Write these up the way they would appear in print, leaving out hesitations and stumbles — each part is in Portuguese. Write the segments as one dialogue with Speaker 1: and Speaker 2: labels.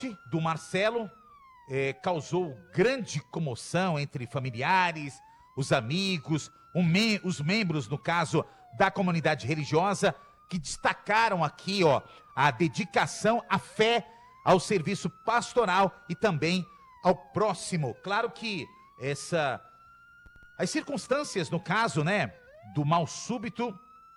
Speaker 1: do Marcelo causou grande comoção entre familiares, os amigos, os membros, no caso, da comunidade religiosa, que destacaram aqui, a dedicação à fé, ao serviço pastoral e também ao próximo. Claro que as circunstâncias, no caso, né, do mal súbito,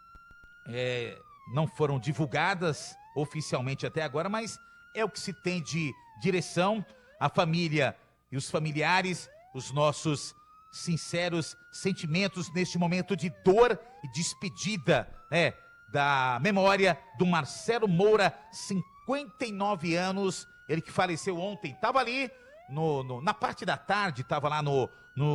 Speaker 1: não foram divulgadas oficialmente até agora, mas é o que se tem de direção. A família e os familiares, os nossos sinceros sentimentos neste momento de dor e despedida, da memória do Marcelo Moura, 59 anos, ele que faleceu ontem. Estava ali na parte da tarde, estava lá no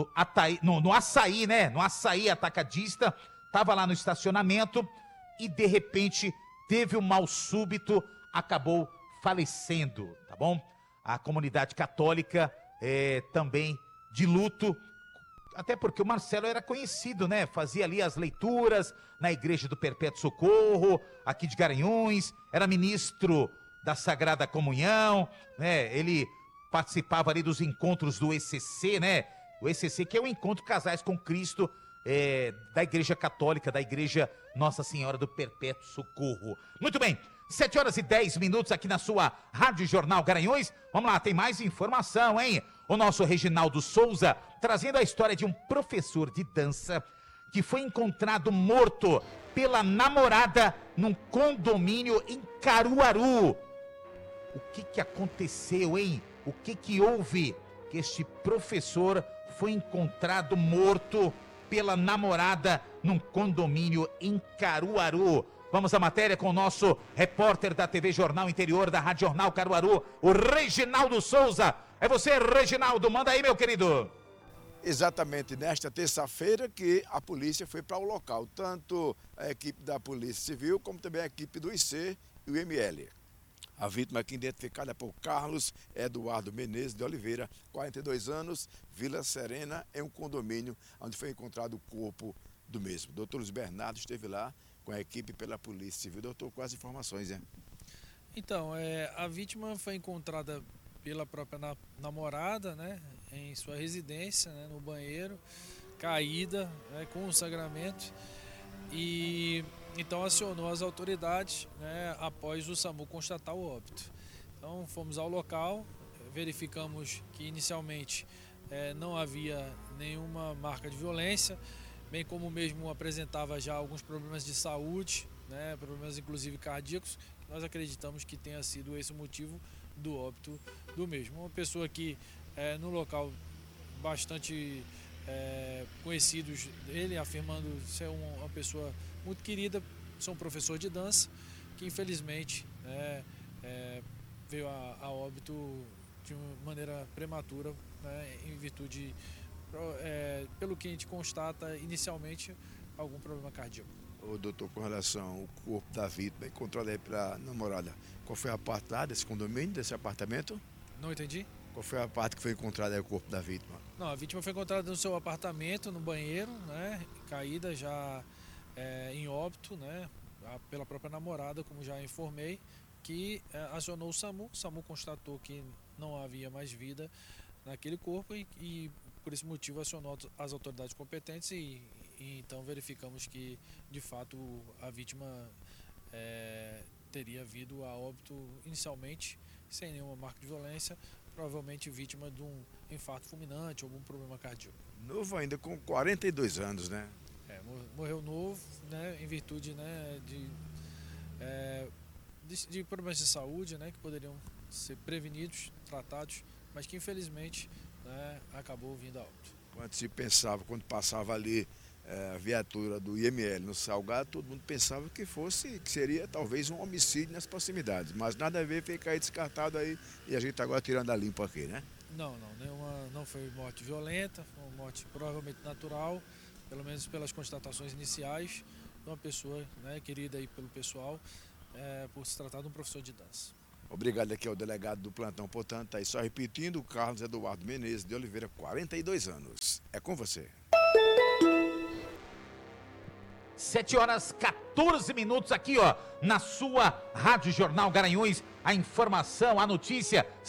Speaker 1: açaí, né? No açaí atacadista, estava lá no estacionamento e de repente teve um mal súbito, acabou falecendo, tá bom? A comunidade católica também de luto, até porque o Marcelo era conhecido, né? Fazia ali as leituras na Igreja do Perpétuo Socorro, aqui de Garanhuns, era ministro da Sagrada Comunhão, né? Ele participava ali dos encontros do ECC, né? O ECC, que é o Encontro Casais com Cristo, da Igreja Católica, da Igreja Nossa Senhora do Perpétuo Socorro. Muito bem, 7h10 aqui na sua Rádio Jornal Garanhuns. Vamos lá, tem mais informação, hein? O nosso Reginaldo Souza trazendo a história de um professor de dança que foi encontrado morto pela namorada num condomínio em Caruaru. O que aconteceu, hein? O que houve que este professor foi encontrado morto pela namorada num condomínio em Caruaru? Vamos à matéria com o nosso repórter da TV Jornal Interior, da Rádio Jornal Caruaru, o Reginaldo Souza. É você, Reginaldo, manda aí, meu querido.
Speaker 2: Exatamente, nesta terça-feira que a polícia foi para o local, tanto a equipe da Polícia Civil, como também a equipe do IC e o IML. A vítima aqui identificada por Carlos Eduardo Menezes de Oliveira, 42 anos, Vila Serena, em um condomínio onde foi encontrado o corpo do mesmo. Doutor Luiz Bernardo esteve lá com a equipe pela Polícia Civil. Doutor, quais informações, hein?
Speaker 3: Então, a vítima foi encontrada pela própria namorada, né, em sua residência, né, no banheiro, caída, né, com sangramento, e então acionou as autoridades, né, após o SAMU constatar o óbito. Então fomos ao local, verificamos que inicialmente não havia nenhuma marca de violência, bem como mesmo apresentava já alguns problemas de saúde, né, problemas inclusive cardíacos. Nós acreditamos que tenha sido esse o motivo do óbito do mesmo. Uma pessoa que no local bastante conhecidos dele, afirmando ser uma pessoa muito querida, sou um professor de dança, que infelizmente veio a óbito de uma maneira prematura, né, em virtude, pelo que a gente constata inicialmente, algum problema cardíaco.
Speaker 2: Ô, doutor, com relação ao corpo da vítima encontrado aí pela namorada, qual foi a parte lá desse condomínio, desse apartamento?
Speaker 3: Não entendi?
Speaker 2: Qual foi a parte que foi encontrada aí o corpo da vítima?
Speaker 3: Não, a vítima foi encontrada no seu apartamento, no banheiro, né, caída já em óbito, né, pela própria namorada, como já informei, que acionou o SAMU. O SAMU constatou que não havia mais vida naquele corpo e por esse motivo acionou as autoridades competentes e então verificamos que de fato a vítima teria vindo a óbito inicialmente sem nenhuma marca de violência, provavelmente vítima de um infarto fulminante ou algum problema cardíaco.
Speaker 2: Novo ainda, com 42 anos, né?
Speaker 3: Morreu novo, né, em virtude, né, de problemas de saúde, né, que poderiam ser prevenidos, tratados, mas que infelizmente, né, acabou vindo a óbito.
Speaker 2: Quando se pensava, quando passava ali a viatura do IML no Salgado, todo mundo pensava que seria talvez um homicídio nas proximidades, mas nada a ver, fica aí descartado aí e a gente está agora tirando a limpo aqui, né?
Speaker 3: Não foi morte violenta, foi uma morte provavelmente natural, pelo menos pelas constatações iniciais, de uma pessoa, né, querida aí pelo pessoal, por se tratar de um professor de dança.
Speaker 2: Obrigado aqui ao delegado do plantão, portanto, aí só repetindo, Carlos Eduardo Menezes de Oliveira, 42 anos. É com você.
Speaker 1: 7 horas 14 minutos aqui, ó, na sua Rádio Jornal Garanhuns, a informação, a notícia